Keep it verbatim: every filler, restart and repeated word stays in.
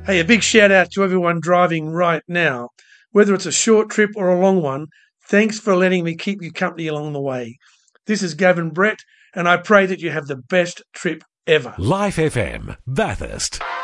Hey, a big shout out to everyone driving right now. Whether it's a short trip or a long one, thanks for letting me keep you company along the way. This is Gavin Brett, and I pray that you have the best trip ever. Life F M, Bathurst.